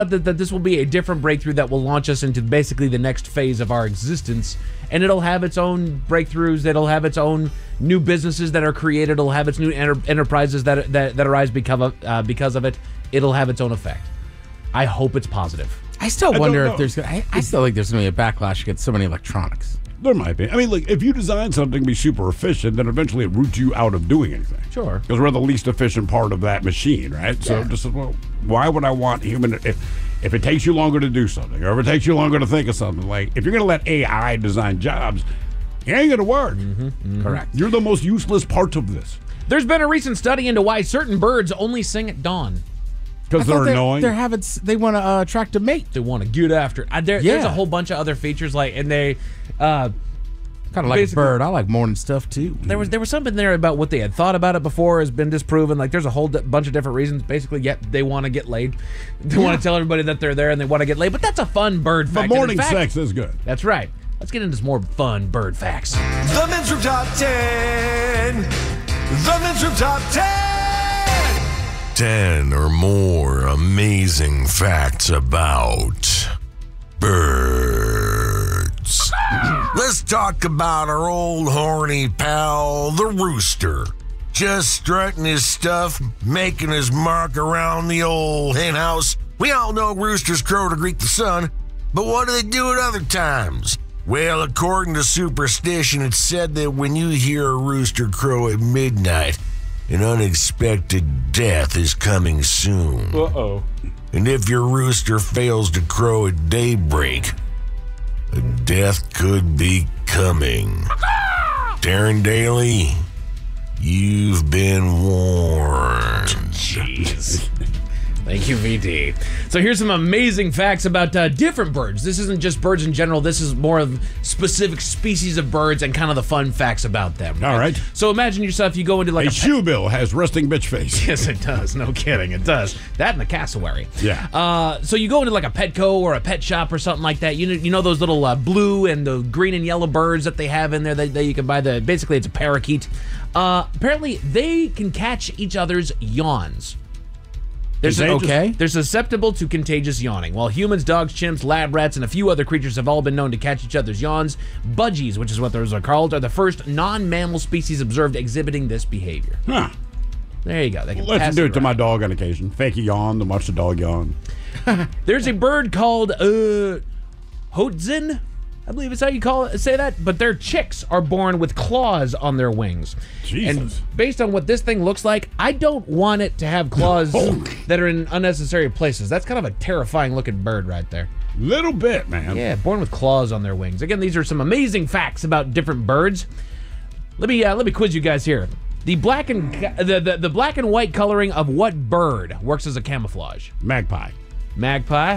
that this will be a different breakthrough that will launch us into basically the next phase of our existence, and it'll have its own breakthroughs. It'll have its own new businesses that are created. It'll have its new enterprises that arise because of it. It'll have its own effect. I hope it's positive. I still wonder if there's. I still think there's going to be a backlash against so many electronics. There might be. I mean, like, if you design something to be super efficient, then eventually it roots you out of doing anything. Sure. Because we're the least efficient part of that machine, right? So just, well, why would I want human... If it takes you longer to do something, or if it takes you longer to think of something, like, if you're going to let AI design jobs, it ain't going to work. Correct. You're the most useless part of this. There's been a recent study into why certain birds only sing at dawn. Because they're annoying? They want to attract a mate. They want to get after it. There's a whole bunch of other features, like, and they... kind of like a bird. I like morning stuff too. There was something there about what they had thought about it before has been disproven. Like, there's a whole bunch of different reasons. Basically, they want to get laid. They want to tell everybody that they're there and they want to get laid. But that's a fun bird fact. But morning sex is good. That's right. Let's get into some more fun bird facts. The Men's Room Top 10. The Men's Room Top 10. 10 or more amazing facts about birds. Let's talk about our old horny pal, the rooster. Just strutting his stuff, making his mark around the old hen house. We all know roosters crow to greet the sun, but what do they do at other times? Well, according to superstition, it's said that when you hear a rooster crow at midnight, an unexpected death is coming soon. Uh-oh. And if your rooster fails to crow at daybreak, a death could be coming. Darren Daly, you've been warned. Jeez. Thank you, VD. So here's some amazing facts about different birds. This isn't just birds in general. This is more of specific species of birds and kind of the fun facts about them. All right. So imagine yourself, you go into like a shoebill has resting bitch face. Yes, it does. No kidding. It does. That and the cassowary. Yeah. So you go into like a Petco or a pet shop or something like that. You know those little blue and the green and yellow birds that they have in there that you can buy. Basically, it's a parakeet. Apparently, they can catch each other's yawns. They're susceptible to contagious yawning. While humans, dogs, chimps, lab rats, and a few other creatures have all been known to catch each other's yawns, budgies, which is what those are called, are the first non-mammal species observed exhibiting this behavior. Huh. There you go. They can Let's do it to my dog on occasion. Fake a yawn to watch the dog yawn. There's a bird called Hoatzin. I believe it's how you say that, but their chicks are born with claws on their wings. Jesus. And based on what this thing looks like, I don't want it to have claws that are in unnecessary places. That's kind of a terrifying looking bird right there. Little bit, man. Yeah, born with claws on their wings. Again, these are some amazing facts about different birds. Let me quiz you guys here. The black and black and white coloring of what bird works as a camouflage? Magpie. Magpie.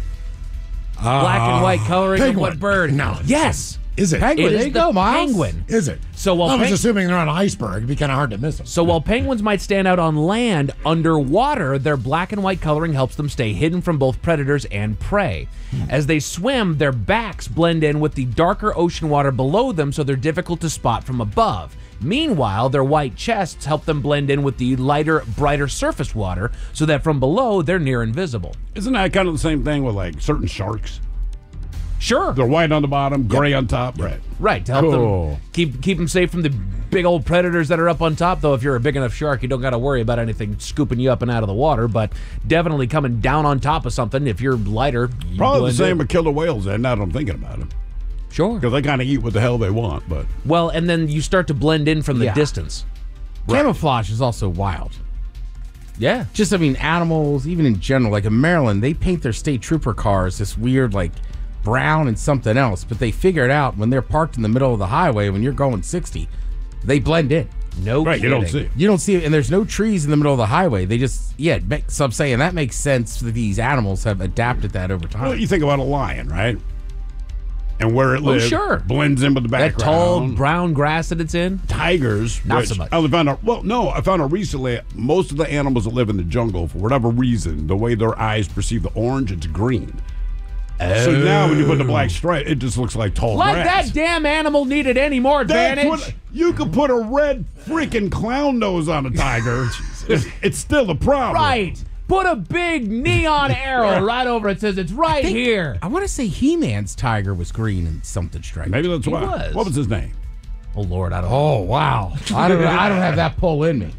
Black and white coloring of what bird? No. Yes. Is it? Penguin. There you go, Miles. Penguin. Is it? So while I was assuming they're on an iceberg. It'd be kind of hard to miss them. So while penguins might stand out on land, underwater, their black and white coloring helps them stay hidden from both predators and prey. As they swim, their backs blend in with the darker ocean water below them, so they're difficult to spot from above. Meanwhile, their white chests help them blend in with the lighter, brighter surface water, so that from below, they're near invisible. Isn't that kind of the same thing with like certain sharks? Sure. They're white on the bottom, gray on top. Right. Right, to help them keep them safe from the big old predators that are up on top. Though if you're a big enough shark, you don't got to worry about anything scooping you up and out of the water. But definitely coming down on top of something, if you're lighter, you probably the same with killer whales. And now that I'm thinking about it. Sure. Because they kind of eat what the hell they want. But well, and then you start to blend in from the distance. Camouflage is also wild. Yeah. Just, I mean, animals, even in general, like in Maryland, they paint their state trooper cars this weird, like, brown and something else, but they figure it out when they're parked in the middle of the highway when you're going 60. They blend in. No kidding. You don't see it. You don't see it, and there's no trees in the middle of the highway. They just, so I'm saying that makes sense that these animals have adapted that over time. Well, you think about a lion, right? And where it lives, blends in with the background. That tall brown grass that it's in. Tigers, not so much. I found out recently, most of the animals that live in the jungle, for whatever reason, the way their eyes perceive the orange, it's green. So now when you put the black stripe, it just looks like tall grass. Like that damn animal needed any more advantage. You could put a red freaking clown nose on a tiger. It's still a problem. Right. Put a big neon arrow right over it. Says it's right here. I want to say He-Man's tiger was green and something striking. Maybe that's why. was. What was his name? Oh Lord, I don't know. Oh wow! I don't have that pull in me.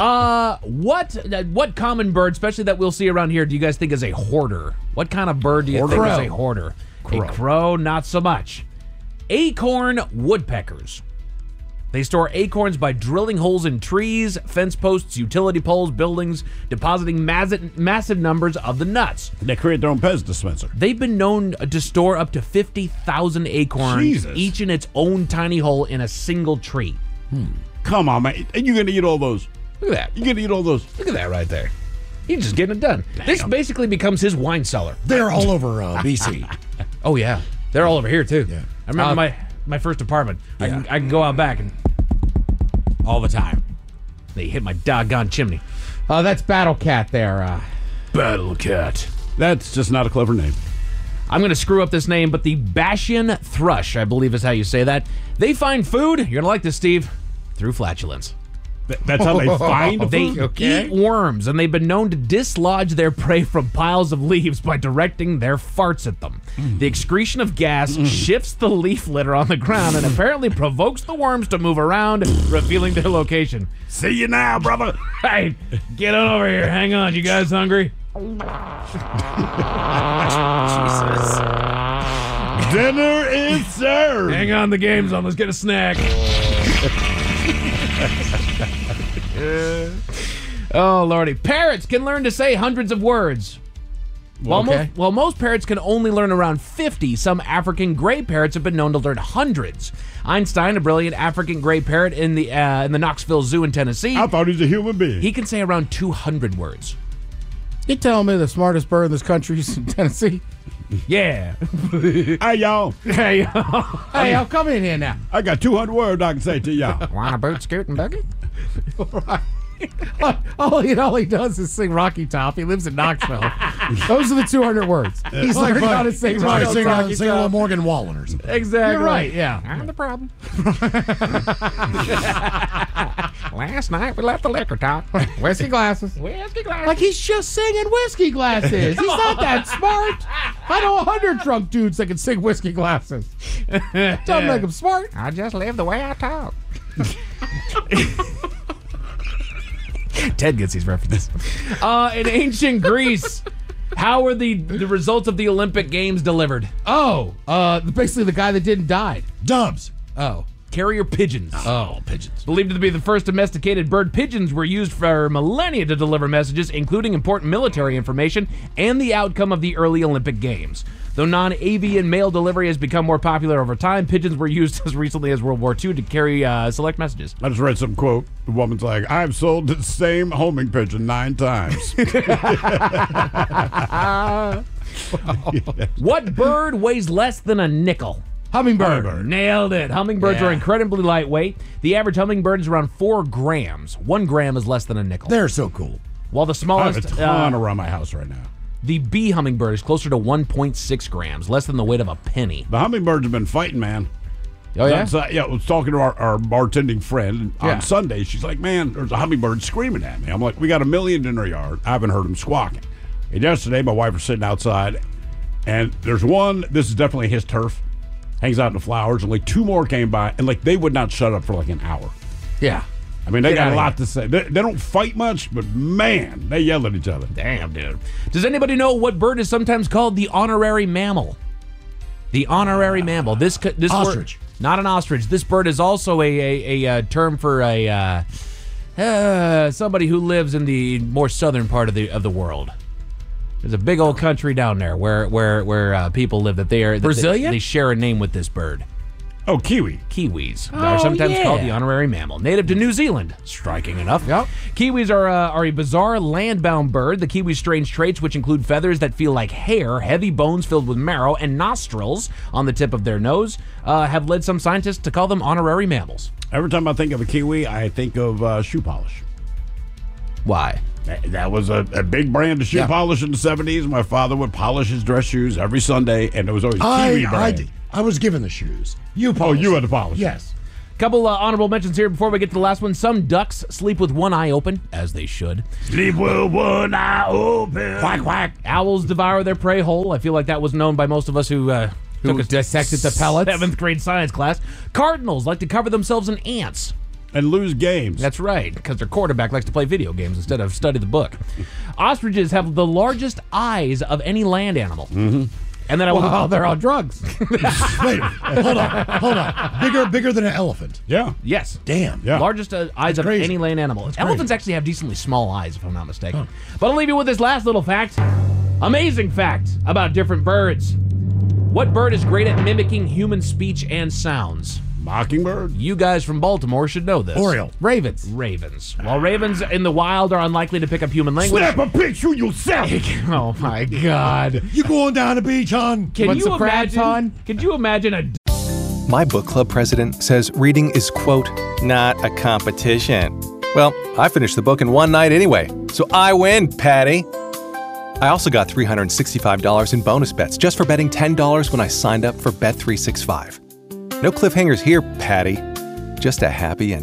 What common bird, especially that we'll see around here, do you guys think is a hoarder? What kind of bird do you think is a hoarder? Crow. A crow, not so much. Acorn woodpeckers. They store acorns by drilling holes in trees, fence posts, utility poles, buildings, depositing massive numbers of the nuts. They create their own Pez dispenser. They've been known to store up to 50,000 acorns, Jesus. each in its own tiny hole in a single tree. Come on, man. And you're going to eat all those. Look at that. You're going to eat all those. Look at that right there. He's just getting it done. This basically becomes his wine cellar. They're all over BC. Oh, yeah. They're all over here, too. Yeah. I remember my first apartment. I can go out back and All the time. they hit my doggone chimney. That's Battle Cat there. Battle Cat. That's just not a clever name. I'm going to screw up this name, but the Bashan thrush, I believe is how you say that. They find food, you're going to like this, Steve, through flatulence. That's how they find They food? eat worms, and they've been known to dislodge their prey from piles of leaves by directing their farts at them. The excretion of gas shifts the leaf litter on the ground and apparently provokes the worms to move around, revealing their location. See you now, brother. Hey, get on over here. Hang on. You guys hungry? Dinner is served. Hang on. The game's on. Let's get a snack. Oh, Lordy. Parrots can learn to say hundreds of words. While most parrots can only learn around 50, some African gray parrots have been known to learn hundreds. Einstein, a brilliant African gray parrot in the Knoxville Zoo in Tennessee, I thought he was a human being. he can say around 200 words. You telling me the smartest bird in this country is in Tennessee? Yeah. Hey, y'all. Hey, Hey, I'll come in here now. I got 200 words I can say to y'all. want a boot, scoot, and buggy? All he does is sing Rocky Top. He lives in Knoxville. Those are the 200 words. He's learned how to sing Probably Rocky sing Top. a little Morgan Wallen or something. Exactly. You're right, yeah. I'm the problem. Last night we left the liquor top. Whiskey glasses. Whiskey glass. Like he's just singing whiskey glasses. He's not that smart. I know 100 drunk dudes that can sing whiskey glasses. Don't make him smart. I just live the way I talk. Ted gets these references. In ancient Greece, how were the results of the Olympic Games delivered? Oh, basically the guy that didn't die. Dubs. Oh. Carrier pigeons. Oh, pigeons. Believed to be the first domesticated bird, pigeons were used for millennia to deliver messages, including important military information and the outcome of the early Olympic Games. Though non-avian mail delivery has become more popular over time, pigeons were used as recently as World War II to carry select messages. I just read some quote. The woman's like, I've sold the same homing pigeon 9 times. What bird weighs less than a nickel? Hummingbird. Nailed it. Hummingbirds Yeah. are incredibly lightweight. The average hummingbird is around 4 grams. 1 gram is less than a nickel. They're so cool. While the I have smallest, a ton around my house right now. the bee hummingbird is closer to 1.6 grams, less than the weight of a penny. The hummingbirds have been fighting, man. Oh, yeah? I was talking to our bartending friend Yeah. on Sunday. She's like, man, there's a hummingbird screaming at me. I'm like, we got 1 million in our yard. I haven't heard him squawking. And yesterday, my wife was sitting outside, and there's one, this is definitely his turf, hangs out in the flowers, and like 2 more came by, and like they would not shut up for like an hour. Yeah. I mean, they Get got a outta lot to say. They don't fight much, but man, they yell at each other. Damn, dude. Does anybody know what bird is sometimes called the honorary mammal? The honorary mammal. This Ostrich. Bird, not an ostrich. This bird is also a term for somebody who lives in the more southern part of the world. There's a big old country down there where people live that they are Brazilian? They share a name with this bird. Oh, kiwi. Kiwis are sometimes called the honorary mammal. Native to New Zealand. Striking enough. Yep. Kiwis are a bizarre land-bound bird. The kiwi's strange traits, which include feathers that feel like hair, heavy bones filled with marrow, and nostrils on the tip of their nose, have led some scientists to call them honorary mammals. Every time I think of a kiwi, I think of shoe polish. Why? That was a big brand of shoe polish in the 70s. My father would polish his dress shoes every Sunday, and it was always kiwi brand. I was given the shoes. You Oh, polish. you had to polish. Yes. Couple honorable mentions here before we get to the last one. Some ducks sleep with one eye open, as they should. Sleep with one eye open. Quack, quack. Owls devour their prey whole. I feel like that was known by most of us who took a dissected the pellets. 7th grade science class. Cardinals like to cover themselves in ants. And lose games. That's right, because their quarterback likes to play video games instead of study the book. Ostriches have the largest eyes of any land animal. Mm-hmm. And then Wow, they're on drugs. Wait, hold on. Bigger than an elephant. Yeah. Yes. Damn. Yeah. Largest eyes of crazy. any land animal. That's Elephants crazy. actually have decently small eyes, if I'm not mistaken. But I'll leave you with this last little fact. Amazing fact about different birds. What bird is great at mimicking human speech and sounds? Mockingbird. You guys from Baltimore should know this. Oriole. Ravens. Ravens. While ravens in the wild are unlikely to pick up human language. Snap a picture yourself. Oh my God. You going down the beach, hon? Can What's you the crabs imagine? on? Could you imagine a My book club president says reading is, quote, not a competition. Well, I finished the book in one night anyway, so I win, Patty. I also got $365 in bonus bets just for betting $10 when I signed up for Bet365. No cliffhangers here, Patty. Just a happy ending.